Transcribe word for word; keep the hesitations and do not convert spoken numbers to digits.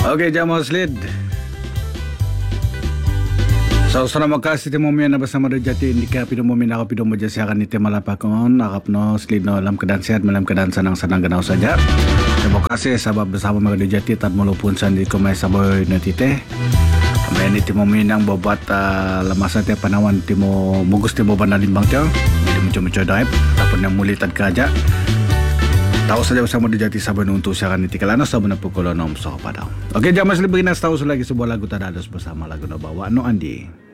Okey, Jamal Slid. Sa so, usara makasi ti momen na bersama Jati indika pido momen ako pido mo jasi akan iti malapakon akap no Slid no alam kedansiat malam kedansa ng sanang ganaw saja. Terima kasih sabab bersama mga Jati tad mulupun sandi ko may saboy na tite. Kamay iti momen ang bobat uh, lamasa ti panawan ti mo mugus ti mo banalimbang tiyo. Hindi mo cuma drive tapos nang mulitad ka aja. Tahu saja bersama di Jati saban untuk siaran iti kalana saban na pukulo nom so kapadaw. Okey, Jamal Slid berinas tahu lagi sebuah lagu tadados bersama lagu no bawa no Andi.